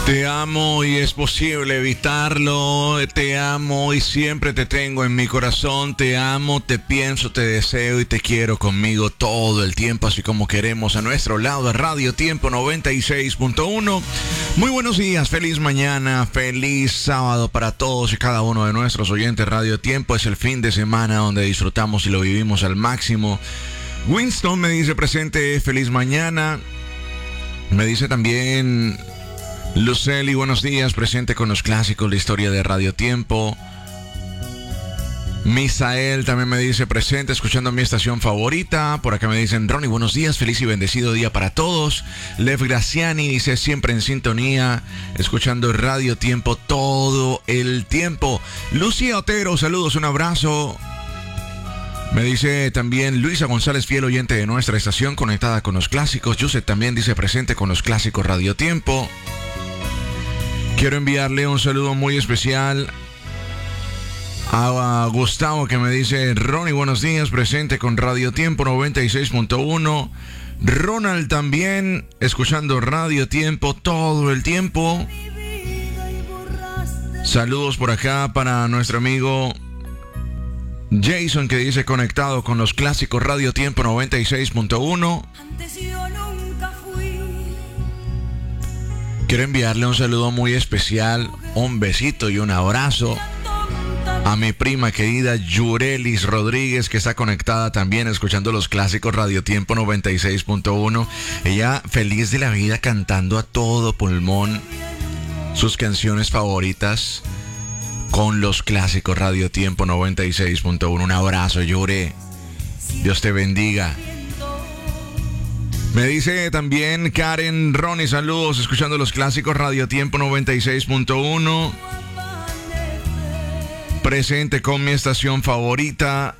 Te amo y es posible evitarlo. Te amo y siempre te tengo en mi corazón. Te amo, te pienso, te deseo y te quiero conmigo todo el tiempo, así como queremos a nuestro lado de Radio Tiempo 96.1. Muy buenos días, feliz mañana, feliz sábado para todos y cada uno de nuestros oyentes. Radio Tiempo es el fin de semana donde disfrutamos y lo vivimos al máximo. Winston me dice presente, feliz mañana. Me dice también Luceli, buenos días, presente con los clásicos, la historia de Radio Tiempo. Misael también me dice presente, escuchando mi estación favorita. Por acá me dicen, Ronnie, buenos días, feliz y bendecido día para todos. Lev Graciani dice, siempre en sintonía, escuchando Radio Tiempo todo el tiempo. Lucía Otero, saludos, un abrazo. Me dice también Luisa González, fiel oyente de nuestra estación, conectada con los clásicos. Yusef también dice presente con los clásicos Radio Tiempo. Quiero enviarle un saludo muy especial a Gustavo, que me dice, Ronnie, buenos días, presente con Radio Tiempo 96.1. Ronald también, escuchando Radio Tiempo todo el tiempo. Saludos por acá para nuestro amigo Jason, que dice conectado con los clásicos Radio Tiempo 96.1. Quiero enviarle un saludo muy especial, un besito y un abrazo a mi prima querida Yurelis Rodríguez, que está conectada también escuchando los clásicos Radio Tiempo 96.1. Ella feliz de la vida cantando a todo pulmón sus canciones favoritas con los clásicos Radio Tiempo 96.1. Un abrazo, Yure. Dios te bendiga. Me dice también Karen, Ronnie, saludos, escuchando los clásicos Radio Tiempo 96.1. Presente con mi estación favorita.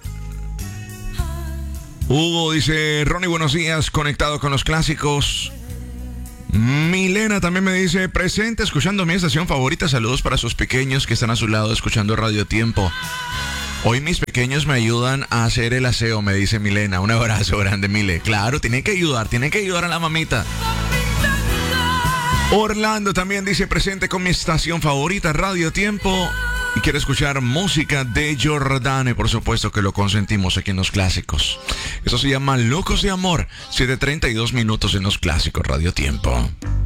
Hugo dice, Ronnie, buenos días, conectado con los clásicos. Milena también me dice, presente, escuchando mi estación favorita. Saludos para sus pequeños que están a su lado escuchando Radio Tiempo. Hoy mis pequeños me ayudan a hacer el aseo, me dice Milena. Un abrazo grande, Mile. Claro, tienen que ayudar a la mamita. Orlando también dice, presente con mi estación favorita, Radio Tiempo. Y quiere escuchar música de Jordane, por supuesto que lo consentimos aquí en los clásicos. Eso se llama Locos de Amor, 7:32 minutos en los clásicos Radio Tiempo.